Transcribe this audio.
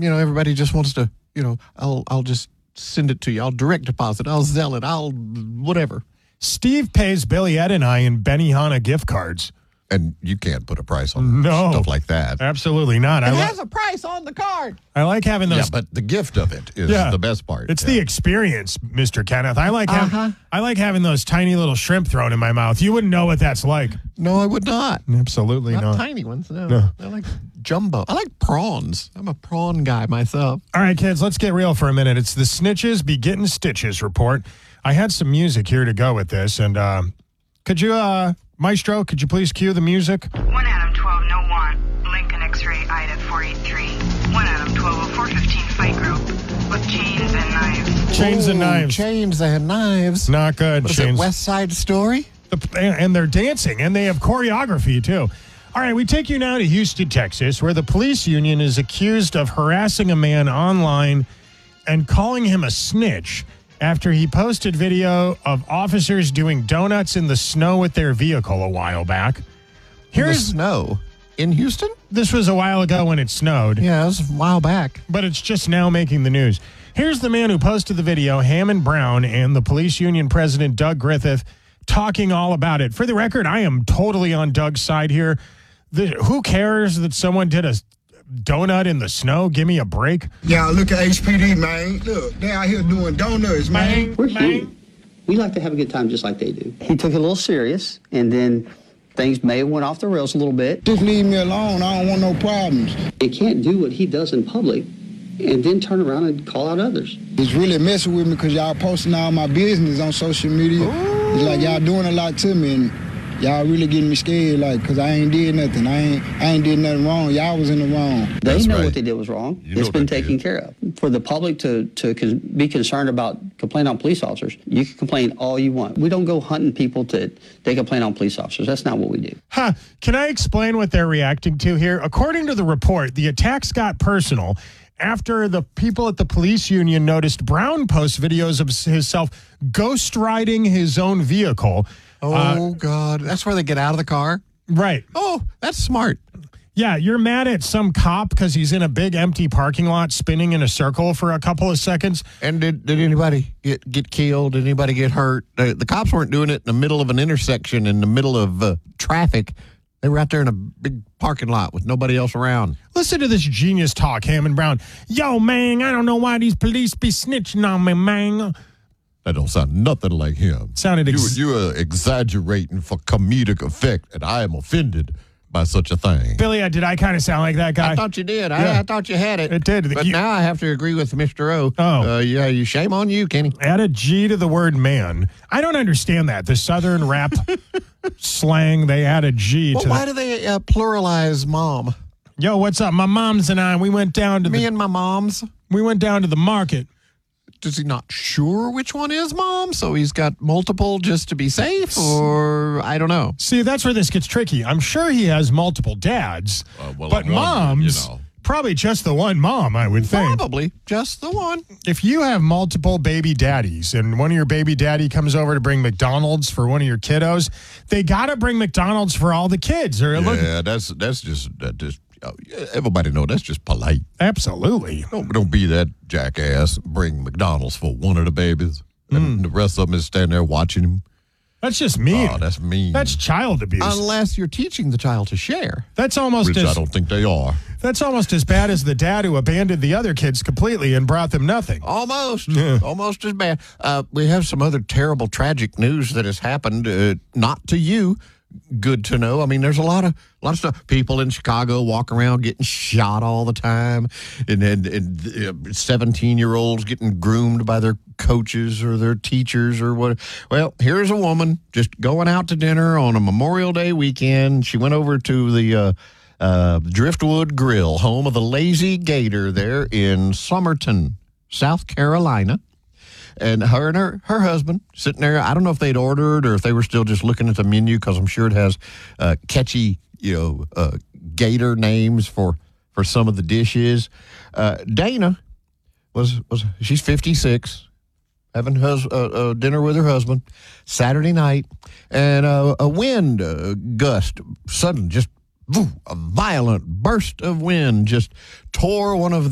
everybody just wants to, I'll just send it to you. I'll direct deposit. I'll Zelle it. I'll whatever. Steve pays Billy Ed and I in Benihana gift cards. And you can't put a price on stuff like that. Absolutely not. It has a price on the card. I like having those. Yeah, but the gift of it is the best part. It's the experience, Mr. Kenneth. I like having those tiny little shrimp thrown in my mouth. You wouldn't know what that's like. No, I would not. Absolutely not. Tiny ones, no. I like jumbo. I like prawns. I'm a prawn guy myself. All right, kids, let's get real for a minute. It's the Snitches Be Getting Stitches report. I had some music here to go with this, and could you, Maestro, could you please cue the music? 1 Adam 1201, Lincoln X-ray Ida 483. 1 Adam 120415 fight group with chains and knives. Chains and knives. Chains and knives. Not good. Was it West Side Story? And they're dancing, and they have choreography, too. All right, we take you now to Houston, Texas, where the police union is accused of harassing a man online and calling him a snitch after he posted video of officers doing donuts in the snow with their vehicle a while back. Here's snow in Houston? This was a while ago when it snowed. Yeah, it was a while back. But it's just now making the news. Here's the man who posted the video, Hammond Brown, and the police union president, Doug Griffith, talking all about it. For the record, I am totally on Doug's side here. Who cares that someone did a donut in the snow? Give me a break. Yeah, look at HPD, man. Look, they out here doing donuts, man. We're human. We like to have a good time just like they do. He took it a little serious, and then things may have went off the rails a little bit. Just leave me alone. I don't want no problems. You can't do what he does in public and then turn around and call out others. It's really messing with me because y'all posting all my business on social media. Ooh. It's like y'all doing a lot to me, and y'all really getting me scared, because I ain't did nothing. I ain't did nothing wrong. Y'all was in the wrong. They know what they did was wrong. It's been taken care of. For the public to be concerned about complaining on police officers, you can complain all you want. We don't go hunting people they complain on police officers. That's not what we do. Can I explain what they're reacting to here? According to the report, the attacks got personal after the people at the police union noticed Brown post videos of himself ghost riding his own vehicle. Oh, God. That's where they get out of the car? Right. Oh, that's smart. Yeah, you're mad at some cop because he's in a big empty parking lot spinning in a circle for a couple of seconds. And did anybody get killed? Did anybody get hurt? The cops weren't doing it in the middle of an intersection, in the middle of traffic. They were out there in a big parking lot with nobody else around. Listen to this genius talk, Hammond Brown. Yo, man, I don't know why these police be snitching on me, man. That don't sound nothing like him. You are exaggerating for comedic effect, and I am offended by such a thing. Billy, did I kind of sound like that guy? I thought you did. Yeah. I thought you had it. It did. But now I have to agree with Mr. O. Oh. Yeah, shame on you, Kenny. Add a G to the word man. I don't understand that. The Southern rap slang, they add a G to why do they pluralize mom? Yo, what's up? My moms and I, we went down to Me and my moms. We went down to the market. Is he not sure which one is mom? So he's got multiple just to be safe? Or I don't know. See, that's where this gets tricky. I'm sure he has multiple dads, but moms, probably just the one mom, I would think. Probably just the one. If you have multiple baby daddies and one of your baby daddy comes over to bring McDonald's for one of your kiddos, they got to bring McDonald's for all the kids. That's just everybody know that's just polite. Absolutely. Don't be that jackass. Bring McDonald's for one of the babies, and the rest of them is standing there watching him. That's just mean. Oh, that's mean. That's child abuse. Unless you're teaching the child to share. Which I don't think they are. That's almost as bad as the dad who abandoned the other kids completely and brought them nothing. Almost. Yeah. Almost as bad. We have some other terrible, tragic news that has happened, not to you. Good to know. I mean, there's a lot of stuff. People in Chicago walk around getting shot all the time, and 17-year-olds getting groomed by their coaches or their teachers or what. Well, here's a woman just going out to dinner on a Memorial Day weekend. She went over to the Driftwood Grill, home of the Lazy Gator there in Somerton, South Carolina. And her husband sitting there. I don't know if they'd ordered or if they were still just looking at the menu, because I'm sure it has catchy, gator names for some of the dishes. Dana she's 56, having dinner with her husband Saturday night, and a wind gust, sudden, just a violent burst of wind just tore one of